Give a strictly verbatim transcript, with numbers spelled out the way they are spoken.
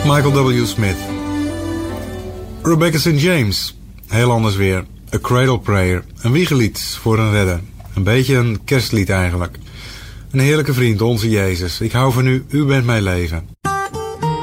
Michael W. Smith. Rebecca Saint James. Heel anders weer. A Cradle Prayer. Een wiegelied voor een redder. Een beetje een kerstlied eigenlijk. Een heerlijke vriend, onze Jezus. Ik hou van u, u bent mijn leven.